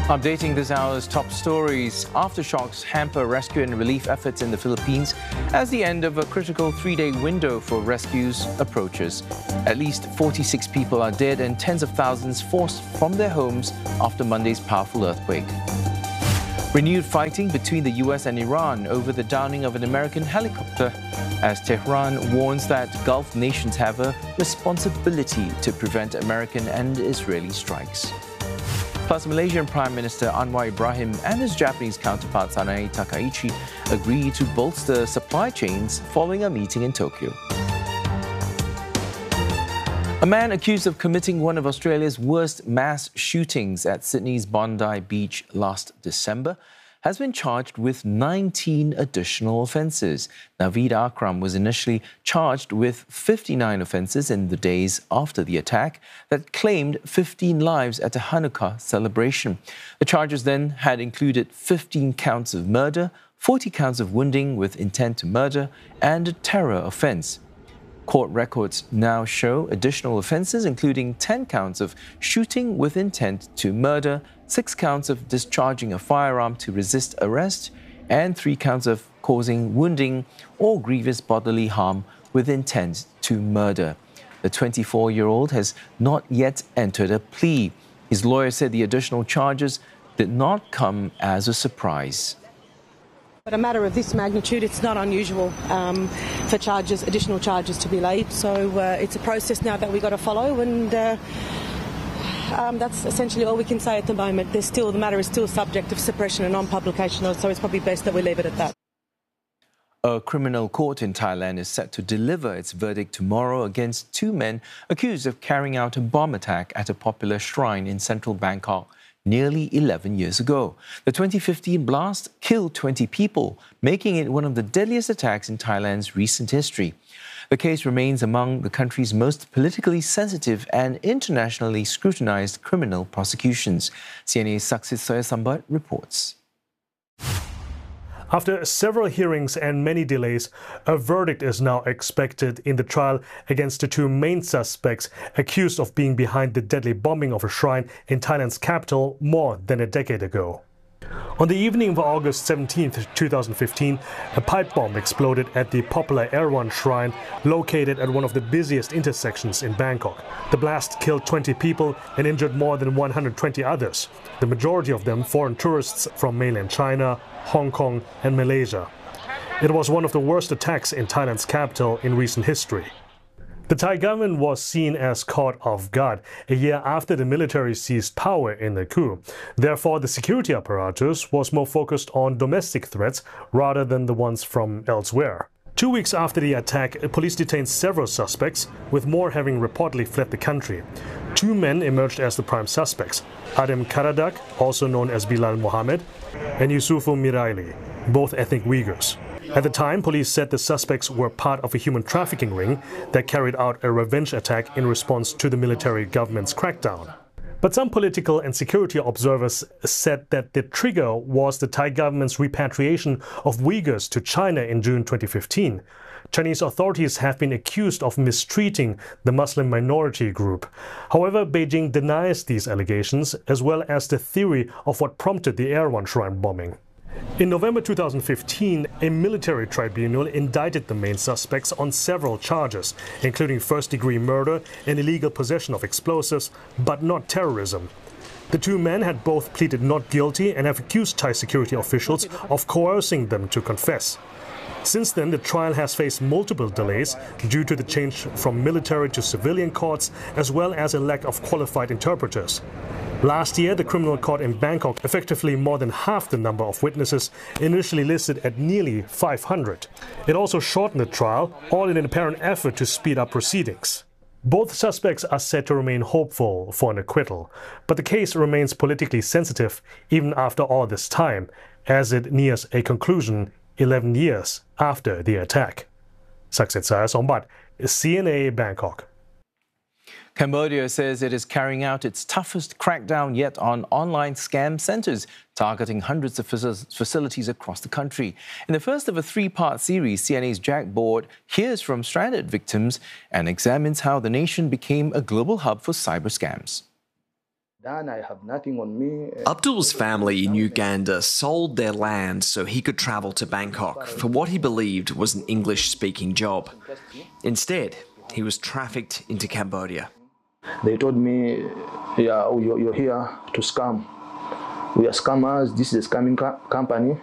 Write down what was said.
Updating this hour's top stories. Aftershocks hamper rescue and relief efforts in the Philippines as the end of a critical 3-day window for rescues approaches. At least 46 people are dead and tens of thousands forced from their homes after Monday's powerful earthquake. Renewed fighting between the US and Iran over the downing of an American helicopter, as Tehran warns that Gulf nations have a responsibility to prevent American and Israeli strikes. Plus, Malaysian Prime Minister Anwar Ibrahim and his Japanese counterpart Sanae Takaichi agreed to bolster supply chains following a meeting in Tokyo. A man accused of committing one of Australia's worst mass shootings at Sydney's Bondi Beach last December has been charged with 19 additional offences. Naveed Akram was initially charged with 59 offences in the days after the attack that claimed 15 lives at a Hanukkah celebration. The charges then had included 15 counts of murder, 40 counts of wounding with intent to murder, and a terror offence. Court records now show additional offences, including 10 counts of shooting with intent to murder, 6 counts of discharging a firearm to resist arrest, and 3 counts of causing wounding or grievous bodily harm with intent to murder. The 24-year-old has not yet entered a plea. His lawyer said the additional charges did not come as a surprise. But a matter of this magnitude, it's not unusual for additional charges to be laid. So it's a process now that we've got to follow, and that's essentially all we can say at the moment. The matter is still subject of suppression and non-publication, so it's probably best that we leave it at that. A criminal court in Thailand is set to deliver its verdict tomorrow against 2 men accused of carrying out a bomb attack at a popular shrine in central Bangkok nearly 11 years ago. The 2015 blast killed 20 people, making it one of the deadliest attacks in Thailand's recent history. The case remains among the country's most politically sensitive and internationally scrutinized criminal prosecutions. CNA's Saksit Soyasambat reports. After several hearings and many delays, a verdict is now expected in the trial against the 2 main suspects accused of being behind the deadly bombing of a shrine in Thailand's capital more than a decade ago. On the evening of August 17, 2015, a pipe bomb exploded at the popular Erewhon shrine located at one of the busiest intersections in Bangkok. The blast killed 20 people and injured more than 120 others, the majority of them foreign tourists from mainland China, Hong Kong and Malaysia. It was one of the worst attacks in Thailand's capital in recent history. The Thai government was seen as caught off guard a year after the military seized power in the coup. Therefore, the security apparatus was more focused on domestic threats rather than the ones from elsewhere. 2 weeks after the attack, police detained several suspects, with more having reportedly fled the country. 2 men emerged as the prime suspects: Adem Karadak, also known as Bilal Mohammed, and Yusufu Miraili, both ethnic Uyghurs. At the time, police said the suspects were part of a human trafficking ring that carried out a revenge attack in response to the military government's crackdown. But some political and security observers said that the trigger was the Thai government's repatriation of Uyghurs to China in June 2015. Chinese authorities have been accused of mistreating the Muslim minority group. However, Beijing denies these allegations, as well as the theory of what prompted the Erewhon shrine bombing. In November 2015, a military tribunal indicted the main suspects on several charges, including first-degree murder and illegal possession of explosives, but not terrorism. The 2 men had both pleaded not guilty and have accused Thai security officials of coercing them to confess. Since then, the trial has faced multiple delays due to the change from military to civilian courts, as well as a lack of qualified interpreters. Last year, the criminal court in Bangkok effectively more than half the number of witnesses initially listed at nearly 500. It also shortened the trial, all in an apparent effort to speed up proceedings. Both suspects are said to remain hopeful for an acquittal, but the case remains politically sensitive even after all this time, as it nears a conclusion 11 years after the attack. Saksit Soyasambat, CNA Bangkok. Cambodia says it is carrying out its toughest crackdown yet on online scam centres, targeting hundreds of facilities across the country. In the first of a 3-part series, CNA's Jack Board hears from stranded victims and examines how the nation became a global hub for cyber scams. Dan, I have nothing on me. Abdul's family in Uganda sold their land so he could travel to Bangkok for what he believed was an English-speaking job. Instead, he was trafficked into Cambodia. They told me, yeah, you're here to scam. We are scammers. This is a scamming company.